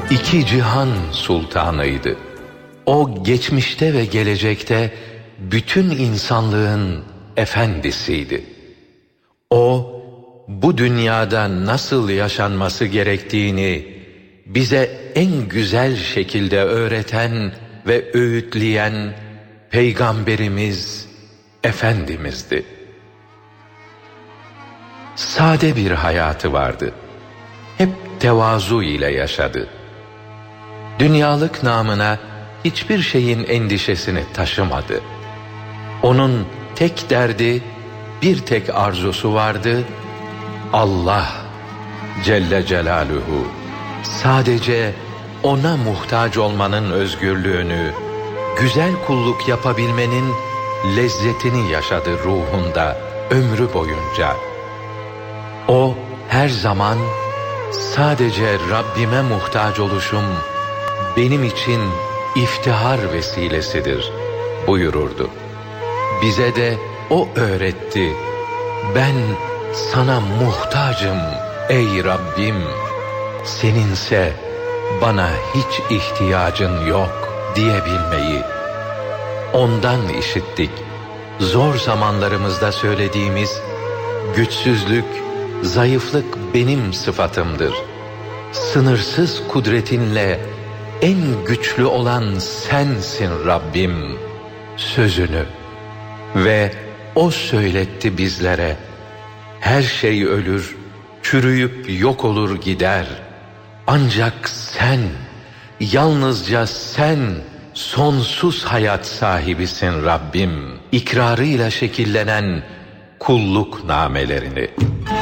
İki cihan sultanıydı. O geçmişte ve gelecekte bütün insanlığın efendisiydi. O, bu dünyada nasıl yaşanması gerektiğini bize en güzel şekilde öğreten ve öğütleyen Peygamberimiz, Efendimiz'di. Sade bir hayatı vardı. Hep tevazu ile yaşadı. Dünyalık namına hiçbir şeyin endişesini taşımadı. Onun tek derdi, bir tek arzusu vardı: Allah Celle Celaluhu. Sadece ona muhtaç olmanın özgürlüğünü, güzel kulluk yapabilmenin lezzetini yaşadı ruhunda ömrü boyunca. O her zaman sadece Rabbime muhtaç oluşum benim için iftihar vesilesidir buyururdu. Bize de o öğretti. Ben sana muhtacım ey Rabbim. Seninse bana hiç ihtiyacın yok diyebilmeyi. Ondan işittik. Zor zamanlarımızda söylediğimiz güçsüzlük, zayıflık benim sıfatımdır. Sınırsız kudretinle en güçlü olan sensin Rabbim sözünü. Ve o söyletti bizlere: her şey ölür, çürüyüp yok olur gider. Ancak sen, yalnızca sen sonsuz hayat sahibisin Rabbim. İkrarıyla şekillenen kulluk namelerini.